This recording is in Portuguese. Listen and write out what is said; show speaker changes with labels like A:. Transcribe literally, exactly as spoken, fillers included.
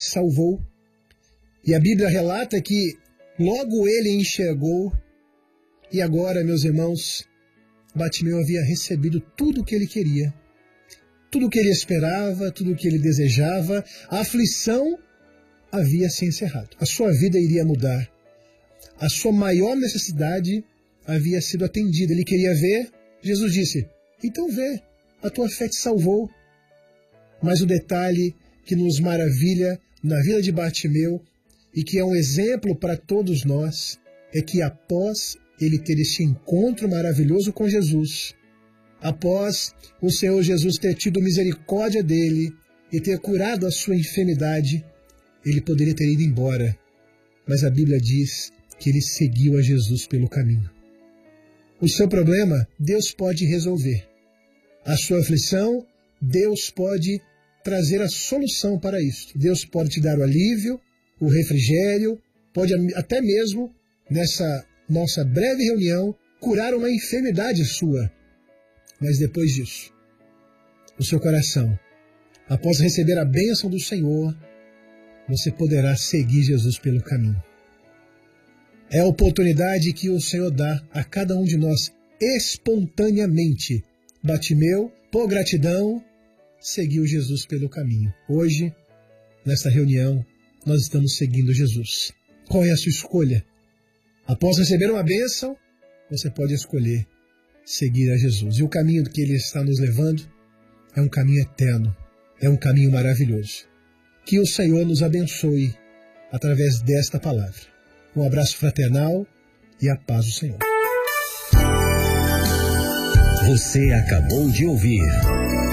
A: salvou. E a Bíblia relata que logo ele enxergou, e agora, meus irmãos, Bartimeu havia recebido tudo o que ele queria, tudo o que ele esperava, tudo o que ele desejava. A aflição havia se encerrado. A sua vida iria mudar. A sua maior necessidade havia sido atendida. Ele queria ver. Jesus disse, então vê, a tua fé te salvou. Mas o detalhe que nos maravilha na vida de Bartimeu e que é um exemplo para todos nós é que após ele ter esse encontro maravilhoso com Jesus, após o Senhor Jesus ter tido misericórdia dele e ter curado a sua enfermidade, ele poderia ter ido embora. Mas a Bíblia diz que ele seguiu a Jesus pelo caminho. O seu problema, Deus pode resolver. A sua aflição, Deus pode trazer a solução para isso. Deus pode te dar o alívio, o refrigério, pode até mesmo, nessa nossa breve reunião, curar uma enfermidade sua. Mas depois disso, o seu coração, após receber a bênção do Senhor, você poderá seguir Jesus pelo caminho. É a oportunidade que o Senhor dá a cada um de nós espontaneamente. Bartimeu, por gratidão, seguiu Jesus pelo caminho. Hoje, nesta reunião, nós estamos seguindo Jesus. Qual é a sua escolha? Após receber uma bênção, você pode escolher seguir a Jesus. E o caminho que Ele está nos levando é um caminho eterno, é um caminho maravilhoso. Que o Senhor nos abençoe através desta palavra. Um abraço fraternal e a paz do Senhor.
B: Você acabou de ouvir